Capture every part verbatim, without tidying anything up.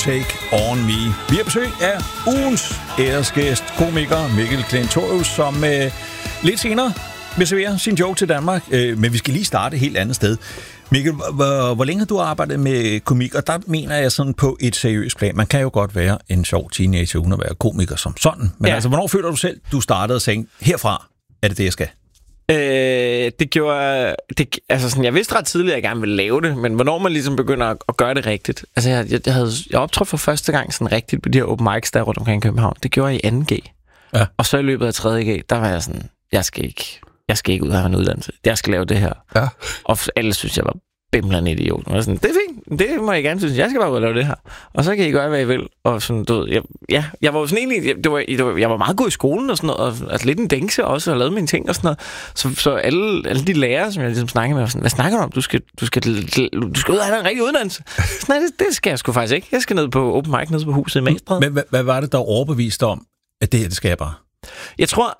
Take On Me. Vi har besøg af ugens æresgæst, komiker Mikkel Klintorius, som øh, lidt senere vil servere sin joke til Danmark. Øh, men vi skal lige starte et helt andet sted. Mikkel, hvor, hvor længe har du arbejdet med komik? Og der mener jeg sådan på et seriøst plan. Man kan jo godt være en sjov teenager uden at være komiker som sådan. Men ja. altså, hvornår føler du selv, du startede og sagde, herfra er det det, jeg skal? Øh, det gjorde... Det, altså sådan, jeg vidste ret tidligt, at jeg gerne ville lave det, men hvornår man ligesom begynder at, at gøre det rigtigt. Altså, jeg, jeg, havde, jeg optrådte for første gang sådan rigtigt på de her open mics, der rundt omkring i København. Det gjorde jeg i anden G. Ja. Og så i løbet af tredje G, der var jeg sådan, jeg skal ikke, jeg skal ikke ud og have en uddannelse. Jeg skal lave det her. Ja. Og alle synes, jeg var bimlende idiot. Og sådan, det er fint, det må jeg gerne synes. Jeg skal bare ud og lave det her. Og så kan I gøre, hvad I vil. Og sådan, du ved, jeg, ja, jeg var jo sådan egentlig, jeg, det var, det var, jeg var meget god i skolen og sådan noget, og altså lidt en dængse også, og lavede mine ting og sådan noget. Så, så alle, alle de lærere, som jeg ligesom snakkede med, var sådan, hvad snakker du om? Du skal, du skal, du skal ud og have en rigtig uddannelse. Så, nej, det, det skal jeg sgu faktisk ikke. Jeg skal ned på open mic, ned på huset i Magstræde. Men hvad, hvad var det, der overbeviste om, at det her, det skal jeg bare? Jeg tror...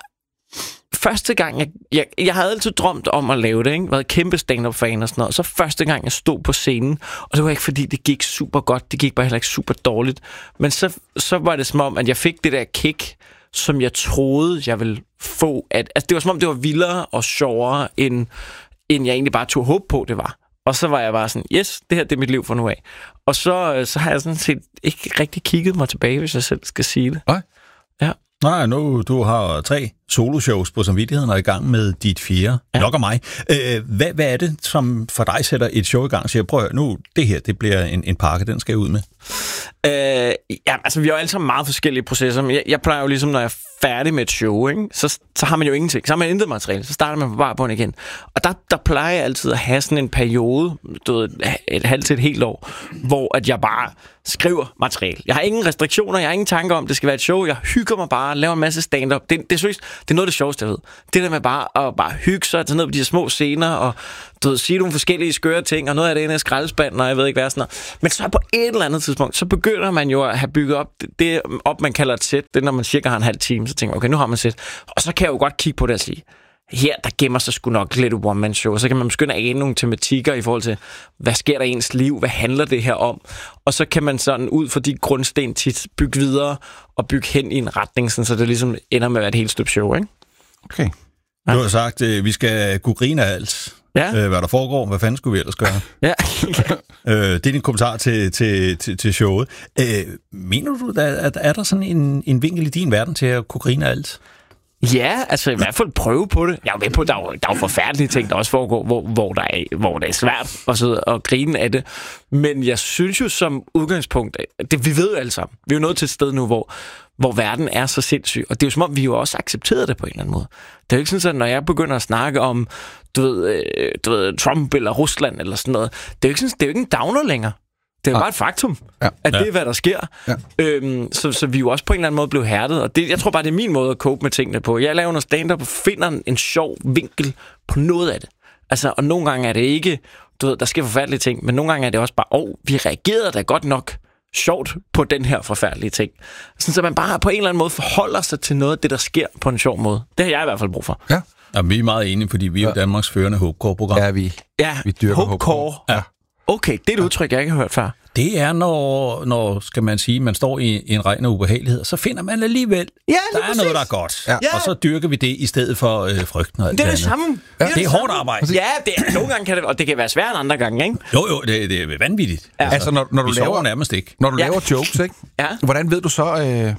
Første gang, jeg, jeg, jeg havde altid drømt om at lave det, ikke? Været kæmpe stand-up-fan og sådan noget. Så første gang, jeg stod på scenen, og det var ikke fordi, det gik super godt, det gik bare heller ikke super dårligt. Men så, så var det som om, at jeg fik det der kick, som jeg troede, jeg ville få. At, altså, det var som om, det var vildere og sjovere, end, end jeg egentlig bare tog håb på, det var. Og så var jeg bare sådan, yes, det her det er mit liv fra nu af. Og så, så har jeg sådan set ikke rigtig kigget mig tilbage, hvis jeg selv skal sige det. Nej. Ja. Nej, nu du har tre soloshows på samvittigheden og er i gang med dit fjerde. Ja. Nok af mig. Øh, hvad, hvad er det, som for dig sætter et show i gang og siger, prøv at nu, det her, det bliver en, en pakke, den skal jeg ud med? Øh, ja, altså vi har jo alle sammen meget forskellige processer, men jeg, jeg plejer jo ligesom, når jeg er færdig med et show, ikke, så, så har man jo ingenting. Så har man intet materiale, så starter man bare på den igen. Og der, der plejer jeg altid at have sådan en periode, du ved, et halvt til et helt år, hvor at jeg bare skriver materiale. Jeg har ingen restriktioner, jeg har ingen tanker om, det skal være et show. Jeg hygger mig bare, laver en masse stand-up. Det, det er seriøst, det er noget af det sjoveste, jeg ved. Det der med bare at bare hygge sig, tage ned på de her små scener, og du ved, sige nogle forskellige skøre ting, og noget af det inde i skraldespanden, og jeg ved ikke hvad sådan noget. Men så på et eller andet tidspunkt, så begynder man jo at have bygget op det, det op, man kalder et sæt. Det er, når man cirka har en halv time, så tænker man, okay, nu har man sæt. Og så kan jeg jo godt kigge på det og sige, her, der gemmer sig sgu nok lidt one-man-show. Så kan man begynde at ane nogle tematikker i forhold til, hvad sker der i ens liv? Hvad handler det her om? Og så kan man sådan ud fra de grundsten tit bygge videre og bygge hen i en retning, sådan, så det ligesom ender med at være et helt stykke show, ikke? Okay. Du har sagt, at vi skal kunne grine af alt. Ja. Øh, hvad der foregår. Hvad fanden skulle vi ellers gøre? Ja. øh, det er din kommentar til, til, til, til showet. Øh, mener du, at er der sådan en, en vinkel i din verden til at kunne grine af alt? Ja, altså i hvert fald prøve på det. Jeg er med på, at der er jo, der er jo forfærdelige ting, der også foregår, hvor, hvor, der er, hvor det er svært at sidde og grine af det. Men jeg synes jo som udgangspunkt, det vi ved jo alle sammen, vi er jo nået til et sted nu, hvor, hvor verden er så sindssyg. Og det er jo som om, vi jo også accepterer det på en eller anden måde. Det er jo ikke sådan, at når jeg begynder at snakke om, du ved, du ved Trump eller Rusland eller sådan noget, det er jo ikke, sådan, det er jo ikke en downer længere. Det er jo bare et faktum, ja. At det er, hvad der sker. Ja. Øhm, så, så vi jo også på en eller anden måde blev hærdet. Og det, jeg tror bare, det er min måde at cope med tingene på. Jeg laver noget stand-up og finder en, en sjov vinkel på noget af det. Altså, og nogle gange er det ikke, du ved, der sker forfærdelige ting, men nogle gange er det også bare, åh, oh, vi reagerede da godt nok sjovt på den her forfærdelige ting. Sådan, så man bare på en eller anden måde forholder sig til noget af det, der sker på en sjov måde. Det har jeg i hvert fald brug for. Ja, ja vi er meget enige, fordi vi er jo Danmarks førende hopecore-program. Ja, vi, ja, vi dyrker hopecore. Ja. Okay, det er et udtryk, jeg ikke har hørt før. Det er, når, når skal man sige, man står i, i en regn af ubehagelighed, så finder man alligevel, ja, der er præcis. noget, der er godt. Ja. Ja. Og så dyrker vi det i stedet for øh, frygten og alt det er det andet. samme. Ja. Det er, det er hårdt arbejde. Ja, det er, nogle gange kan det, og det kan være svært andre gange, ikke? Jo, jo, det, det er vanvittigt. Ja. Altså, altså, når, når du vi laver sover nærmest ikke. Når du ja. laver jokes, ikke? Ja. Hvordan ved du så, øh,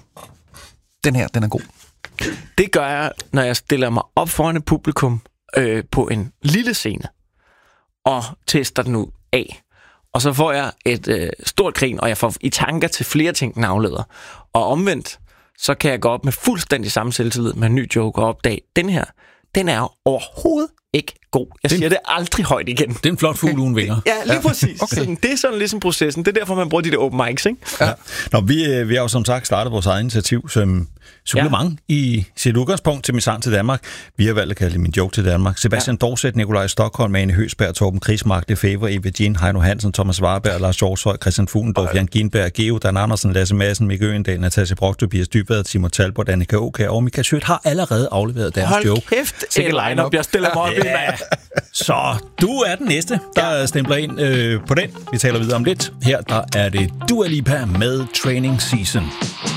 den her, den er god? Det gør jeg, når jeg stiller mig op foran et publikum øh, på en lille scene og tester den ud af. Og så får jeg et øh, stort grin, og jeg får i tanker til flere ting, den afleder. Og omvendt, så kan jeg gå op med fuldstændig samme selvtillid med en ny joke og opdage, den her, den er jo overhovedet ikke god. Jeg siger det aldrig højt igen. Det er en flot fugl uden vinger. Ja, lige præcis. Okay. Sådan, det er sådan ligesom processen. Det er derfor, man bruger de der open mics, ikke? Ja. Nå, vi, vi har jo som sagt startet vores eget initiativ som supplement ja. i sit udgangspunkt til Min Sang til Danmark. Vi har valgt at kalde det Min Joke til Danmark. Sebastian ja. Dorset, Nikolaj Stockholm, Ane Høgsberg, Torben Krigsmark, Lefebvre, Eva Jean, Heino Hansen, Thomas Warberg, Lars Hjortshøj, Christian Fuglendorf, Jan Ginberg, Geo, Dan Andersen, Lasse Madsen, Mikke Øgendal, Natasja Brock, Tobias Dybvad, Simon Talbot, Annika Åkær og Mika Schødt har allerede afleveret deres Hold joke. Hold kæft, sikke line-up. Jeg stiller mig op i, mand. Så du er den næste, der ja. stempler ind øh, på den. Vi taler videre om lidt. Her der er det Dua Lipa med Training Season.